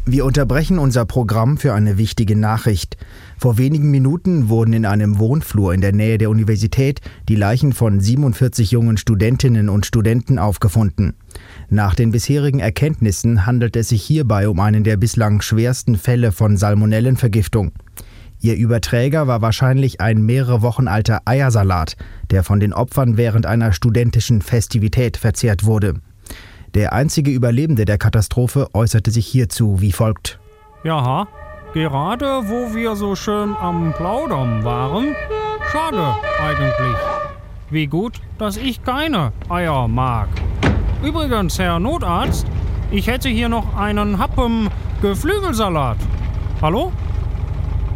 Wir unterbrechen unser Programm für eine wichtige Nachricht. Vor wenigen Minuten wurden in einem Wohnflur in der Nähe der Universität die Leichen von 47 jungen Studentinnen und Studenten aufgefunden. Nach den bisherigen Erkenntnissen handelt es sich hierbei um einen der bislang schwersten Fälle von Salmonellenvergiftung. Ihr Überträger war wahrscheinlich ein mehrere Wochen alter Eiersalat, der von den Opfern während einer studentischen Festivität verzehrt wurde. Der einzige Überlebende der Katastrophe äußerte sich hierzu wie folgt. Jaha, gerade wo wir so schön am Plaudern waren, schade eigentlich. Wie gut, dass ich keine Eier mag. Übrigens, Herr Notarzt, ich hätte hier noch einen Happen Geflügelsalat. Hallo?